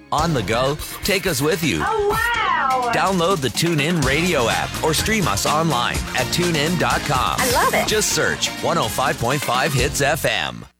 On the go, take us with you. Oh, wow! Download the TuneIn Radio app or stream us online at tunein.com. I love it. Just search 105.5 Hits FM.